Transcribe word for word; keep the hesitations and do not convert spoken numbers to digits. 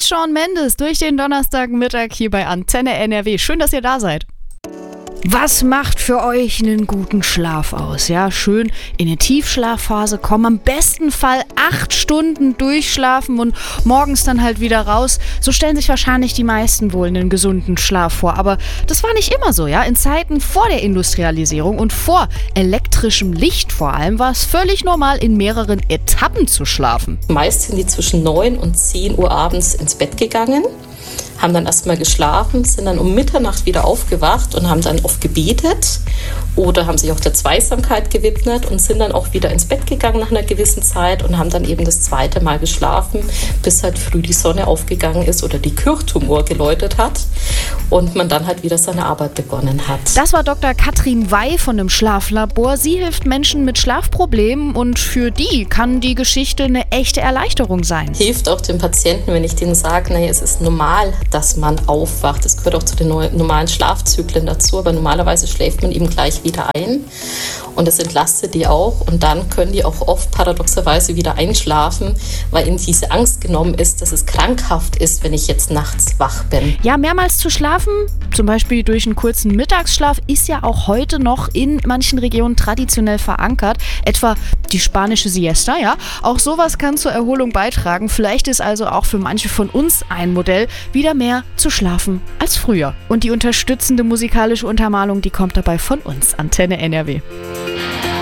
Shawn Mendes durch den Donnerstagmittag hier bei Antenne N R W. Schön, dass ihr da seid. Was macht für euch einen guten Schlaf aus? Ja, schön in eine Tiefschlafphase kommen, am besten Fall acht Stunden durchschlafen und morgens dann halt wieder raus. So stellen sich wahrscheinlich die meisten wohl einen gesunden Schlaf vor. Aber das war nicht immer so, ja. In Zeiten vor der Industrialisierung und vor elektrischem Licht vor allem war es völlig normal, in mehreren Etappen zu schlafen. Meist sind die zwischen neun und zehn Uhr abends ins Bett gegangen, haben dann erstmal geschlafen, sind dann um Mitternacht wieder aufgewacht und haben dann oft gebetet oder haben sich auch der Zweisamkeit gewidmet und sind dann auch wieder ins Bett gegangen nach einer gewissen Zeit und haben dann eben das zweite Mal geschlafen, bis halt früh die Sonne aufgegangen ist oder die Kirchturmuhr geläutet hat und man dann halt wieder seine Arbeit begonnen hat. Das war Doktor Katrin Wey von dem Schlaflabor. Sie hilft Menschen mit Schlafproblemen und für die kann die Geschichte eine echte Erleichterung sein. Hilft auch den Patienten, wenn ich denen sage, naja, es ist normal, dass man aufwacht. Das gehört auch zu den normalen Schlafzyklen dazu, aber normalerweise schläft man eben gleich wieder ein und das entlastet die auch und dann können die auch oft paradoxerweise wieder einschlafen, weil ihnen diese Angst genommen ist, dass es krankhaft ist, wenn ich jetzt nachts wach bin. Ja, mehrmals zu schlafen, zum Beispiel durch einen kurzen Mittagsschlaf, ist ja auch heute noch in manchen Regionen traditionell verankert, etwa die spanische Siesta, ja. Auch sowas kann zur Erholung beitragen. Vielleicht ist also auch für manche von uns ein Modell, wieder mehr zu schlafen als früher. Und die unterstützende musikalische Untermalung, die kommt dabei von uns, Antenne N R W.